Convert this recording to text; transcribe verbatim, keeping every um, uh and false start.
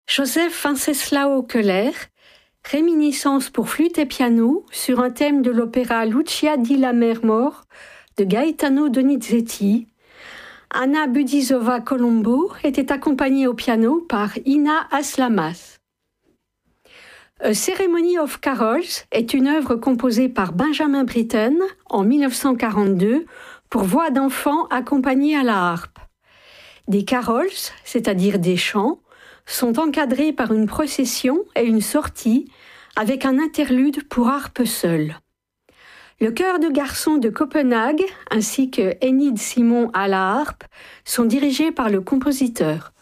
Joseph Wenceslao Keller, réminiscence pour flûte et piano sur un thème de l'opéra Lucia di Lammermoor de Gaetano Donizetti. Anna Budizova-Colombo était accompagnée au piano par Ina Aslamas. A Ceremony of Carols est une œuvre composée par Benjamin Britten en mille neuf cent quarante-deux pour voix d'enfants accompagnés à la harpe. Des carols, c'est-à-dire des chants, sont encadrés par une procession et une sortie avec un interlude pour harpe seule. Le chœur de garçons de Copenhague ainsi que Enid Simon à la harpe sont dirigés par le compositeur.